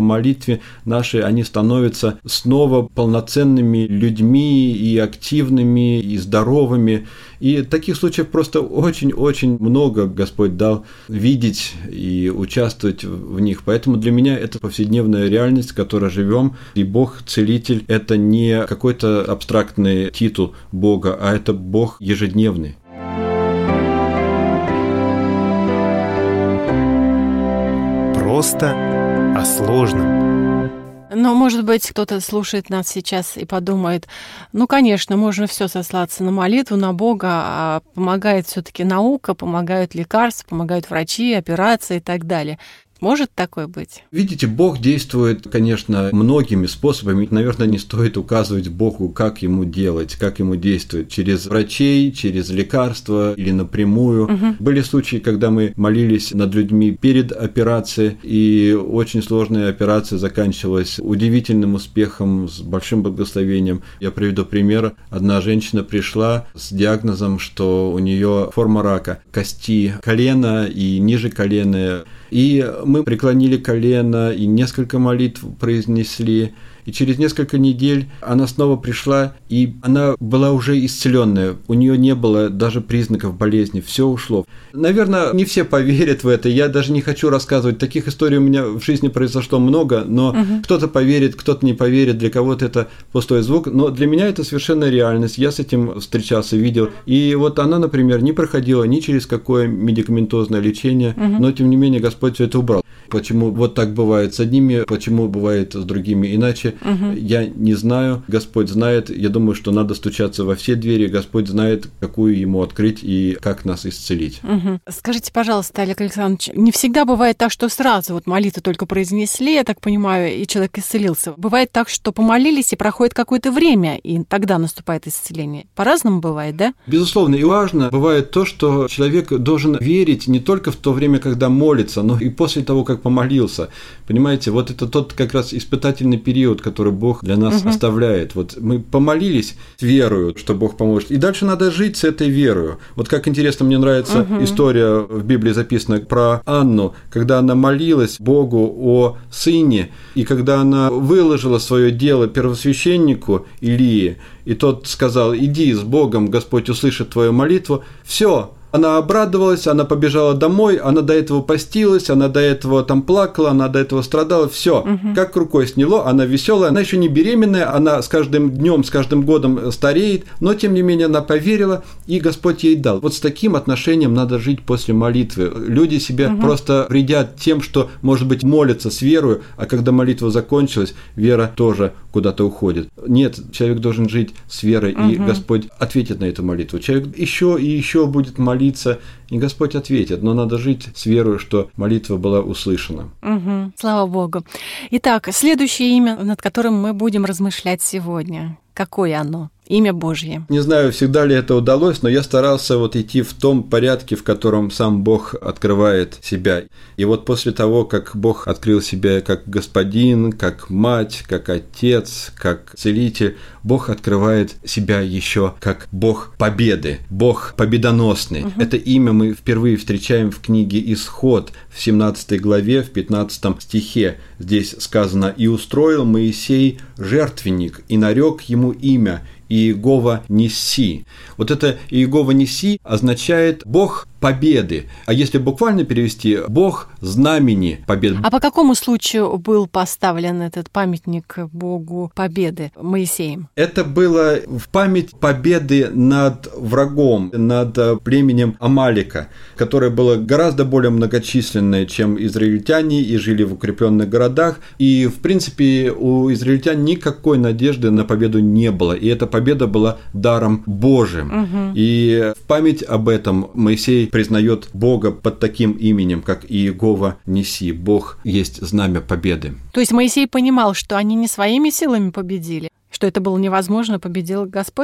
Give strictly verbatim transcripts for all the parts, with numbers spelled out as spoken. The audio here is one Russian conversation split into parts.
молитве нашей они становятся снова полноценными людьми и активными, и здоровыми. И таких случаев просто очень-очень много Господь дал видеть и участвовать в них. Поэтому для меня это повседневная реальность, в которой живем. И Бог Целитель – это не какой-то абстрактный титул Бога, а это Бог ежедневный. Просто о сложном. Но, может быть, кто-то слушает нас сейчас и подумает, ну, конечно, можно все сослаться на молитву, на Бога, а помогает все-таки наука, помогают лекарства, помогают врачи, операции и так далее. Может такое быть? Видите, Бог действует, конечно, многими способами. Наверное, не стоит указывать Богу, как ему делать, как ему действовать. Через врачей, через лекарства или напрямую. Угу. Были случаи, когда мы молились над людьми перед операцией, и очень сложная операция заканчивалась удивительным успехом, с большим благословением. Я приведу пример. Одна женщина пришла с диагнозом, что у нее форма рака кости колена и ниже колена. И мы преклонили колено и несколько молитв произнесли. И через несколько недель она снова пришла, и она была уже исцеленная. У нее не было даже признаков болезни, все ушло. Наверное, не все поверят в это. Я даже не хочу рассказывать. Таких историй у меня в жизни произошло много, но угу. кто-то поверит, кто-то не поверит, для кого-то это пустой звук. Но для меня это совершенно реальность. Я с этим встречался, видел. И вот она, например, не проходила ни через какое медикаментозное лечение, угу. но тем не менее Господь все это убрал. Почему вот так бывает с одними, почему бывает с другими иначе, угу. я не знаю. Господь знает. Я думаю, что надо стучаться во все двери. Господь знает, какую ему открыть и как нас исцелить. Угу. Скажите, пожалуйста, Олег Александрович, не всегда бывает так, что сразу вот молитву только произнесли, я так понимаю, и человек исцелился. Бывает так, что помолились, и проходит какое-то время, и тогда наступает исцеление. По-разному бывает, да? Безусловно. И важно бывает то, что человек должен верить не только в то время, когда молится, но и после того, как помолился. Понимаете, вот это тот как раз испытательный период, который Бог для нас угу. оставляет. Вот мы помолились с верою, что Бог поможет, и дальше надо жить с этой верою. Вот как интересно, мне нравится угу. история в Библии записана про Анну, когда она молилась Богу о сыне, и когда она выложила свое дело первосвященнику Илии, и тот сказал: иди с Богом, Господь услышит твою молитву, все. Она обрадовалась, она побежала домой, она до этого постилась, она до этого там плакала, она до этого страдала, все, угу. как рукой сняло, она веселая, она еще не беременная, она с каждым днем, с каждым годом стареет, но тем не менее она поверила, и Господь ей дал. Вот с таким отношением надо жить после молитвы. Люди себе угу. просто вредят тем, что, может быть, молятся с верою, а когда молитва закончилась, вера тоже куда-то уходит. Нет, человек должен жить с верой, угу. и Господь ответит на эту молитву. Человек еще и еще будет молиться, и Господь ответит, но надо жить с верой, что молитва была услышана. Угу. Слава Богу. Итак, следующее имя, над которым мы будем размышлять сегодня. Какое оно? Имя Божье. Не знаю, всегда ли это удалось, но я старался вот идти в том порядке, в котором сам Бог открывает себя. И вот после того, как Бог открыл себя как Господин, как Мать, как Отец, как Целитель, Бог открывает себя еще как Бог Победы, Бог Победоносный. Угу. Это имя мы впервые встречаем в книге «Исход» в семнадцатой главе, в пятнадцатом стихе. Здесь сказано: «И устроил Моисей жертвенник, и нарек ему имя Иегова Нисси». Вот это Иегова Нисси означает «Бог победы», а если буквально перевести, Бог знамени победы. А по какому случаю был поставлен этот памятник Богу победы Моисеем? Это было в память победы над врагом, над племенем Амалика, которое было гораздо более многочисленное, чем израильтяне, и жили в укрепленных городах, и в принципе у израильтян никакой надежды на победу не было, и эта победа была даром Божьим. Угу. И в память об этом Моисей признает Бога под таким именем, как Иегова Нисси. Бог есть знамя победы. То есть Моисей понимал, что они не своими силами победили, что это было невозможно, победил Господь?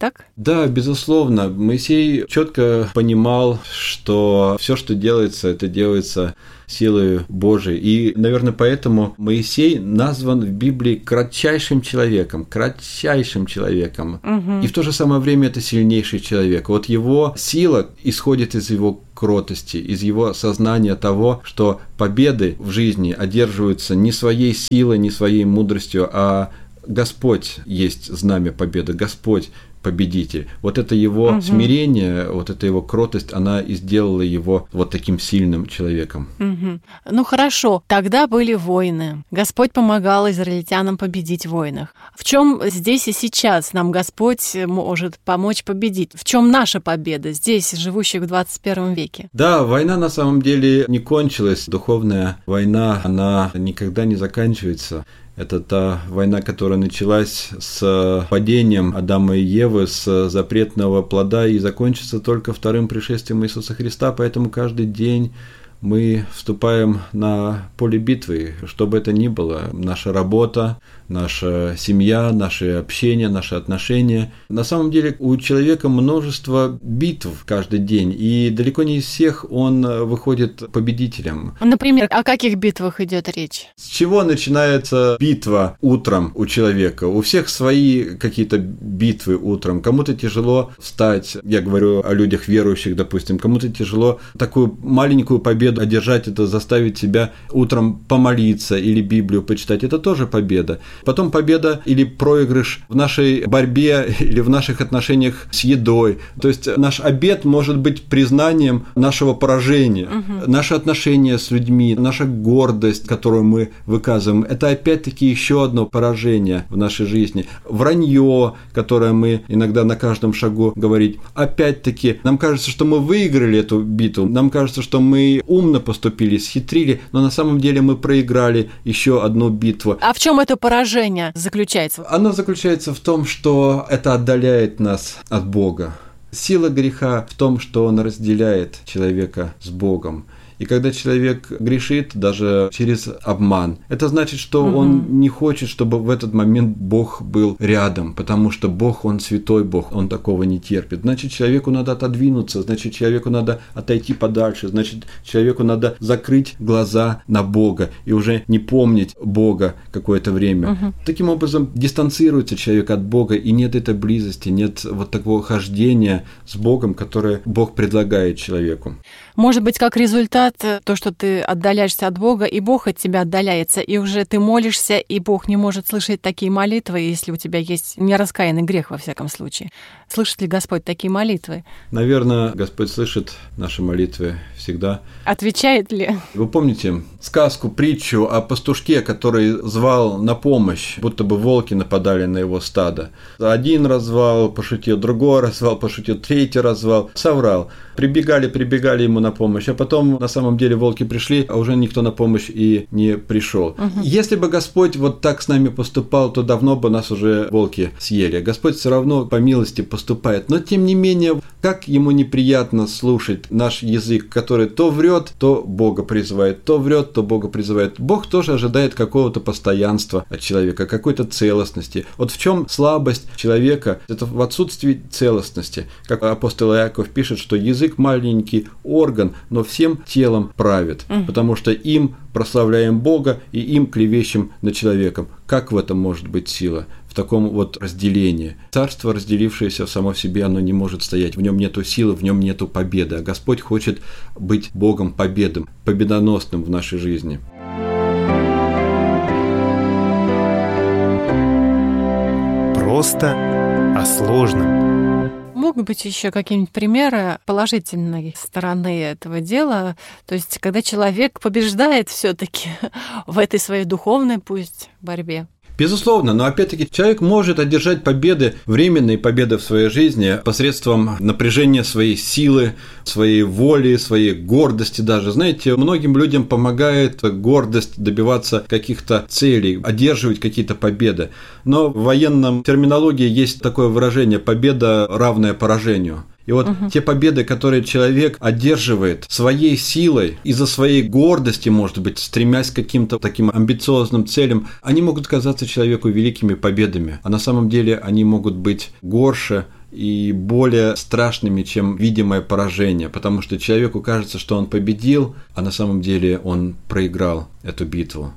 так? Да, безусловно. Моисей четко понимал, что все, что делается, это делается силой Божией. И, наверное, поэтому Моисей назван в Библии кратчайшим человеком, кратчайшим человеком. Угу. И в то же самое время это сильнейший человек. Вот его сила исходит из его кротости, из его сознания того, что победы в жизни одерживаются не своей силой, не своей мудростью, а Господь есть знамя победы, Господь победитель. Вот это его угу. смирение, вот эта его кротость, она и сделала его вот таким сильным человеком. Угу. Ну хорошо, тогда были войны. Господь помогал израильтянам победить в войнах. В чем здесь и сейчас нам Господь может помочь победить? В чем наша победа здесь, живущих в двадцать первом веке? Да, война на самом деле не кончилась. Духовная война, она никогда не заканчивается. Это та война, которая началась с падением Адама и Евы, с запретного плода, и закончится только вторым пришествием Иисуса Христа, поэтому каждый день мы вступаем на поле битвы, что бы это ни было, наша работа, наша семья, наше общение, наши отношения. На самом деле у человека множество битв каждый день, и далеко не из всех он выходит победителем. Например, о каких битвах идет речь? С чего начинается битва утром у человека? У всех свои какие-то битвы утром. Кому-то тяжело встать, я говорю о людях верующих, допустим, кому-то тяжело такую маленькую победу одержать, это заставить себя утром помолиться или Библию почитать, это тоже победа. Потом победа или проигрыш в нашей борьбе или в наших отношениях с едой. То есть наш обет может быть признанием нашего поражения. Угу. Наши отношения с людьми, наша гордость, которую мы выказываем, это опять-таки еще одно поражение в нашей жизни. Вранье, которое мы иногда на каждом шагу говорим. Опять-таки, нам кажется, что мы выиграли эту битву, нам кажется, что мы умно поступили, схитрили, но на самом деле мы проиграли еще одну битву. А в чем это поражение заключается? Оно заключается в том, что это отдаляет нас от Бога. Сила греха в том, что он разделяет человека с Богом. И когда человек грешит даже через обман, это значит, что угу. он не хочет, чтобы в этот момент Бог был рядом, потому что Бог, Он святой Бог, Он такого не терпит. Значит, человеку надо отодвинуться, значит, человеку надо отойти подальше, значит, человеку надо закрыть глаза на Бога и уже не помнить Бога какое-то время. Угу. Таким образом, дистанцируется человек от Бога, и нет этой близости, нет вот такого хождения с Богом, которое Бог предлагает человеку. Может быть, как результат, то, что ты отдаляешься от Бога, и Бог от тебя отдаляется, и уже ты молишься, и Бог не может слышать такие молитвы, если у тебя есть нераскаянный грех, во всяком случае. Слышит ли Господь такие молитвы? Наверное, Господь слышит наши молитвы всегда. Отвечает ли? Вы помните сказку, притчу о пастушке, который звал на помощь, будто бы волки нападали на его стадо. Один раз звал, пошутил, другой раз звал, пошутил, третий раз звал, соврал. Прибегали, прибегали ему на помощь, а потом на самом деле волки пришли, а уже никто на помощь и не пришел. Угу. Если бы Господь вот так с нами поступал, то давно бы нас уже волки съели. Господь все равно по милости поступает. Но тем не менее, как ему неприятно слушать наш язык, который то врет, то Бога призывает, то врет, то Бога призывает. Бог тоже ожидает какого-то постоянства от человека, какой-то целостности. Вот в чем слабость человека? Это в отсутствии целостности. Как апостол Иаков пишет, что язык маленький орган, но всем телом правит, mm. потому что им прославляем Бога и им клевещем на человека. Как в этом может быть сила? В таком вот разделении. Царство, разделившееся само в себе, оно не может стоять. В нем нету силы, в нем нету победы. А Господь хочет быть Богом победным, победоносным в нашей жизни. Просто о сложном. Могут быть еще какие-нибудь примеры положительной стороны этого дела? То есть, когда человек побеждает все-таки в этой своей духовной, пусть, борьбе. Безусловно, но опять-таки человек может одержать победы, временные победы в своей жизни посредством напряжения своей силы, своей воли, своей гордости даже. Знаете, многим людям помогает гордость добиваться каких-то целей, одерживать какие-то победы. Но в военном терминологии есть такое выражение «победа, равная поражению». И вот угу. те победы, которые человек одерживает своей силой, из-за своей гордости, может быть, стремясь к каким-то таким амбициозным целям, они могут казаться человеку великими победами, а на самом деле они могут быть горше и более страшными, чем видимое поражение, потому что человеку кажется, что он победил, а на самом деле он проиграл эту битву.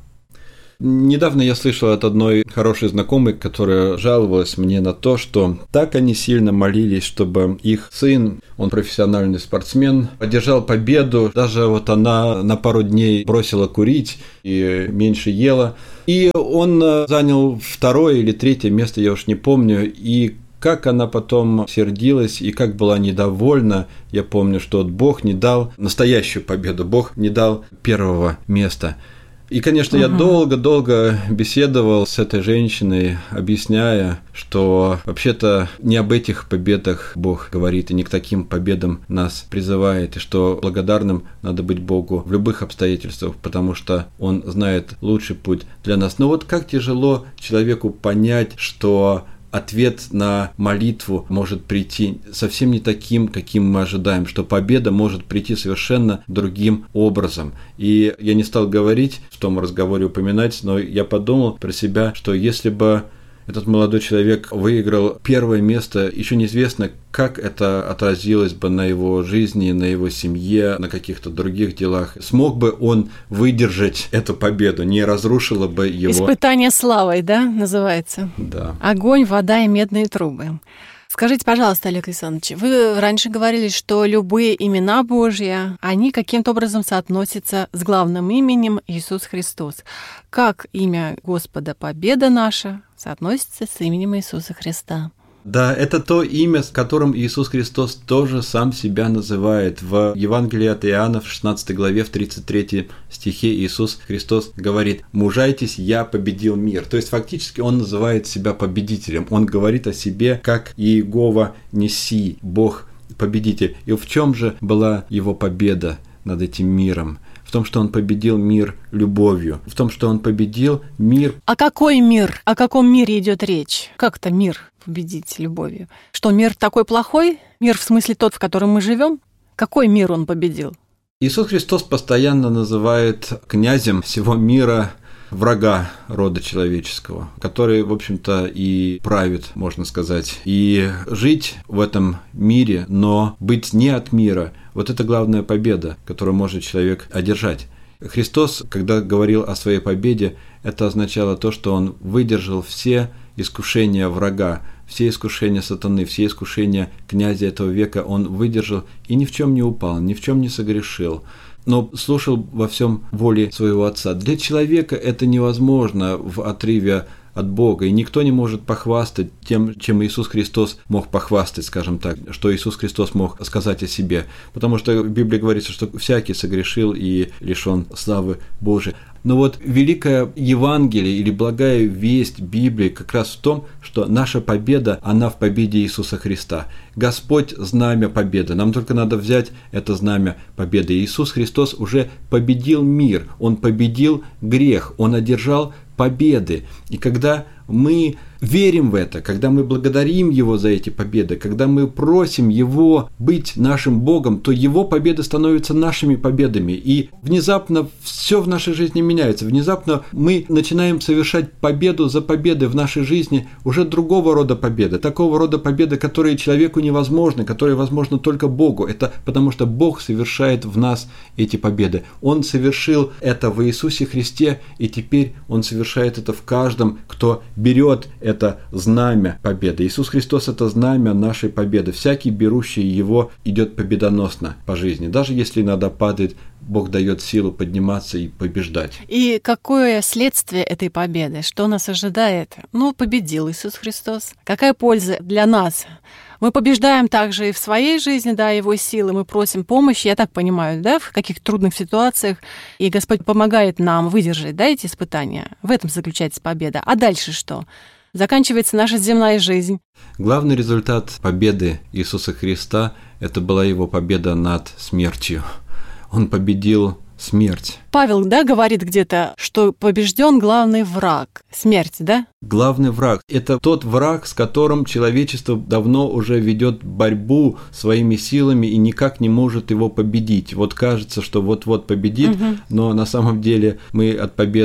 Недавно я слышал от одной хорошей знакомой, которая жаловалась мне на то, что так они сильно молились, чтобы их сын, он профессиональный спортсмен, одержал победу. Даже вот она на пару дней бросила курить и меньше ела. И он занял второе или третье место, я уж не помню, и как она потом сердилась и как была недовольна. Я помню, что вот Бог не дал настоящую победу, Бог не дал первого места. И, конечно, я долго-долго беседовал с этой женщиной, объясняя, что вообще-то не об этих победах Бог говорит, и не к таким победам нас призывает, и что благодарным надо быть Богу в любых обстоятельствах, потому что Он знает лучший путь для нас. Но вот как тяжело человеку понять, что ответ на молитву может прийти совсем не таким, каким мы ожидаем, что победа может прийти совершенно другим образом. И я не стал говорить, в том разговоре упоминать, но я подумал про себя, что если бы этот молодой человек выиграл первое место, еще неизвестно, как это отразилось бы на его жизни, на его семье, на каких-то других делах. Смог бы он выдержать эту победу, не разрушило бы его... Испытание славой, да, называется? Да. Огонь, вода и медные трубы. Скажите, пожалуйста, Олег Александрович, вы раньше говорили, что любые имена Божьи, они каким-то образом соотносятся с главным именем Иисус Христос. Как имя Господа Победа наша соотносится с именем Иисуса Христа? Да, это то имя, с которым Иисус Христос тоже сам себя называет. В Евангелии от Иоанна в шестнадцатой главе, в тридцать третьем стихе Иисус Христос говорит: «Мужайтесь, я победил мир». То есть фактически Он называет себя победителем. Он говорит о себе как Иегова Ниси, Бог победитель. И в чем же была Его победа над этим миром? В том, что Он победил мир любовью, в том, что Он победил мир... А какой мир? О каком мире идет речь? Как это мир победить любовью? Что, мир такой плохой? Мир в смысле тот, в котором мы живем? Какой мир Он победил? Иисус Христос постоянно называет князем всего мира врага рода человеческого, который, в общем-то, и правит, можно сказать. И жить в этом мире, но быть не от мира – вот это главная победа, которую может человек одержать. Христос, когда говорил о своей победе, это означало то, что Он выдержал все искушения врага, все искушения сатаны, все искушения князя этого века Он выдержал и ни в чем не упал, ни в чем не согрешил, но слушал во всем воли своего Отца. Для человека это невозможно в отрыве от Бога, и никто не может похвастать тем, чем Иисус Христос мог похвастать, скажем так, что Иисус Христос мог сказать о себе, потому что в Библии говорится, что всякий согрешил и лишен славы Божией. Но вот великое Евангелие или благая весть Библии как раз в том, что наша победа, она в победе Иисуса Христа. Господь – знамя победы. Нам только надо взять это знамя победы. Иисус Христос уже победил мир, Он победил грех, Он одержал победы. И когда мы верим в это, когда мы благодарим Его за эти победы, когда мы просим Его быть нашим Богом, то Его победы становятся нашими победами. И внезапно все в нашей жизни меняется. Внезапно мы начинаем совершать победу за победой в нашей жизни, уже другого рода победы, такого рода победы, которые человеку невозможны, которые возможны только Богу. Это потому что Бог совершает в нас эти победы. Он совершил это в Иисусе Христе, и теперь Он совершает это в каждом, кто берет это знамя победы. Иисус Христос – это знамя нашей победы. Всякий, берущий его, идет победоносно по жизни. Даже если иногда падает, Бог дает силу подниматься и побеждать. И какое следствие этой победы? Что нас ожидает? Ну, победил Иисус Христос. Какая польза для нас? Мы побеждаем также и в своей жизни, да, Его силы, мы просим помощи, я так понимаю, да, в каких трудных ситуациях, и Господь помогает нам выдержать, да, эти испытания. В этом заключается победа. А дальше что? Заканчивается наша земная жизнь. Главный результат победы Иисуса Христа – это была Его победа над смертью. Он победил смерть. Павел, да, говорит где-то, что побежден главный враг – смерть, да? Главный враг – это тот враг, с которым человечество давно уже ведет борьбу своими силами и никак не может его победить. Вот кажется, что вот-вот победит, угу. но на самом деле мы от победы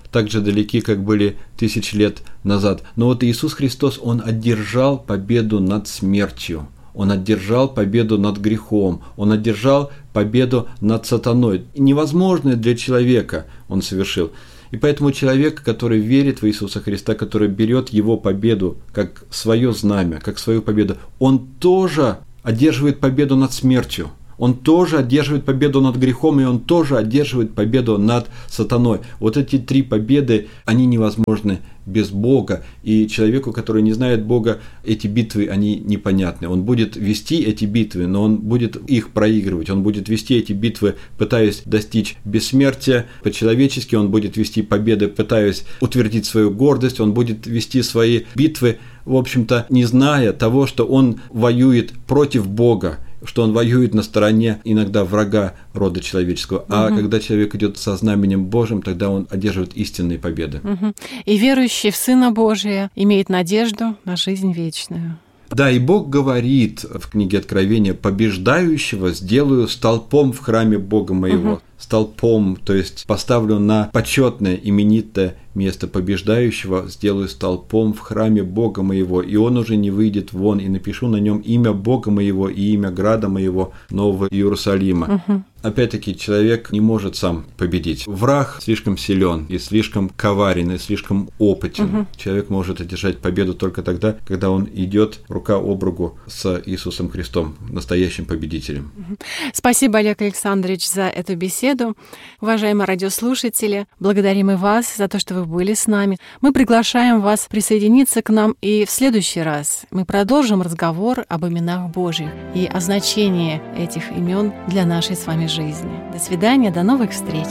так же далеки, как были тысячи лет назад. Но вот Иисус Христос, Он одержал победу над смертью. Он одержал победу над грехом, Он одержал победу над сатаной. Невозможное для человека Он совершил. И поэтому человек, который верит в Иисуса Христа, который берет Его победу как свое знамя, как свою победу, он тоже одерживает победу над смертью. Он тоже одерживает победу над грехом, и он тоже одерживает победу над сатаной. Вот эти три победы, они невозможны без Бога. И человеку, который не знает Бога, эти битвы, они непонятны. Он будет вести эти битвы, но он будет их проигрывать. Он будет вести эти битвы, пытаясь достичь бессмертия по-человечески. Он будет вести победы, пытаясь утвердить свою гордость. Он будет вести свои битвы, в общем-то, не зная того, что он воюет против Бога, что он воюет на стороне иногда врага рода человеческого. А угу. когда человек идет со знаменем Божьим, тогда он одерживает истинные победы. Угу. И верующий в Сына Божия имеет надежду на жизнь вечную. Да, и Бог говорит в книге Откровения: «Побеждающего сделаю столпом в храме Бога моего». Угу. Столпом, то есть поставлю на почетное, именитое место побеждающего, сделаю столпом в храме Бога моего, и он уже не выйдет вон, и напишу на нем имя Бога моего и имя града моего, Нового Иерусалима. Угу. Опять-таки, человек не может сам победить. Враг слишком силен, и слишком коварен, и слишком опытен. Угу. Человек может одержать победу только тогда, когда он идет рука об руку с Иисусом Христом, настоящим победителем. Угу. Спасибо, Олег Александрович, за эту беседу. Уважаемые радиослушатели, благодарим и вас за то, что вы были с нами. Мы приглашаем вас присоединиться к нам и в следующий раз мы продолжим разговор об именах Божьих и о значении этих имен для нашей с вами жизни. До свидания, до новых встреч.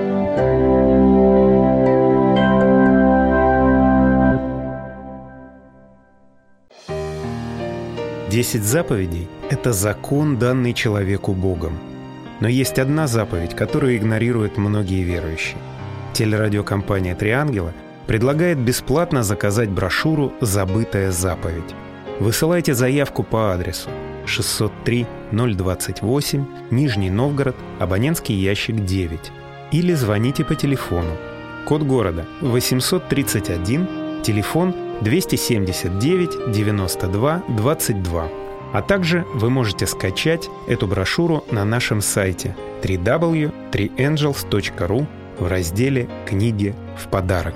Десять заповедей – это закон, данный человеку Богом. Но есть одна заповедь, которую игнорируют многие верующие. Телерадиокомпания «Три ангела» предлагает бесплатно заказать брошюру «Забытая заповедь». Высылайте заявку по адресу шестьсот три ноль двадцать восемь, Нижний Новгород, абонентский ящик девять. Или звоните по телефону. Код города восемьсот тридцать один, телефон двести семьдесят девять девяносто два двадцать два. А также вы можете скачать эту брошюру на нашем сайте дабл ю дабл ю дабл ю точка три энджелс точка ру в разделе «Книги в подарок».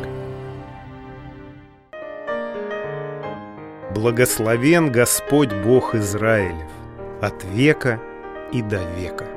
Благословен Господь Бог Израилев от века и до века.